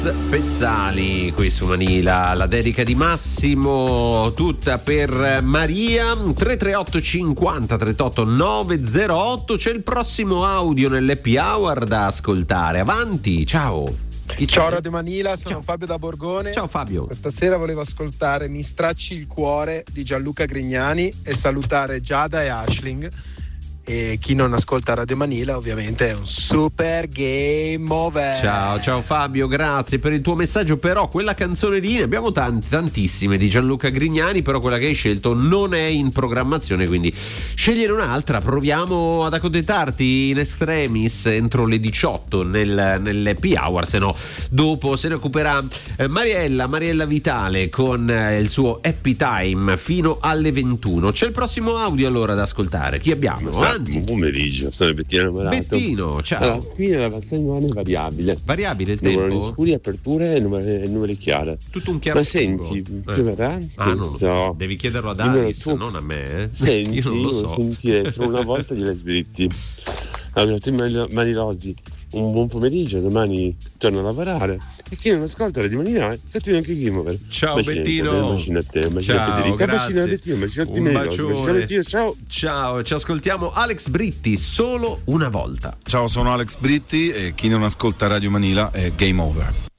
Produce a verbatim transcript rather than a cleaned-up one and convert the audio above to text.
Pezzali qui su Manila, la dedica di Massimo tutta per Maria. Tre tre otto cinquanta trentotto novecentotto. C'è il prossimo audio nell'Happy Hour da ascoltare. Avanti, ciao. Chi Ciao c'è? Radio Manila, sono Ciao. Fabio da Borgone. Ciao Fabio. Questa sera volevo ascoltare Mi stracci il cuore di Gianluca Grignani e salutare Giada e Ashling. E chi non ascolta Radio Manila ovviamente è un super game over. Ciao, ciao Fabio, grazie per il tuo messaggio. Però quella canzone lì, ne abbiamo tante, tantissime di Gianluca Grignani, però quella che hai scelto non è in programmazione, quindi scegliere un'altra. Proviamo ad accontentarti in extremis entro le diciotto nel, nell'Happy Hour, se no dopo se ne occuperà eh, Mariella, Mariella Vitale con eh, il suo Happy Time fino alle ventuno. C'è il prossimo audio allora da ascoltare. Chi abbiamo? Avanti. Buon pomeriggio, sono Bettino Malato. Bettino, ciao. Allora, qui nella Valsagnone è variabile. Variabile il Numero tempo? scuri, aperture e numeri, numeri chiare. Tutto un chiaro. Ma senti, eh. pioverà? Ah, Non non so. Devi chiederlo ad Dimmelo Alice, tu. non a me. Eh. Senti, io non lo so. sentire solo una volta gliela sbritti. Allora, tu Manilosi, un buon pomeriggio, domani torno a lavorare. E chi non ascolta Radio Manila, continua anche chi muovere. Ciao Bacino, Bettino. Bacino a te, bacino Ciao, a Federica, grazie. bacino a Bettino, bacino a te, Un Manilosi, bacione. bacino a Bettino, ciao. Ciao, ci ascoltiamo Alex Britti solo una volta. Ciao, sono Alex Britti e chi non ascolta Radio Manila è Game Over.